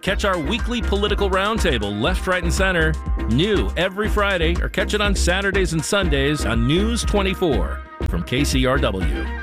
Catch our weekly political roundtable, Left, Right, and Center, new every Friday, or catch it on Saturdays and Sundays on News 24 from KCRW.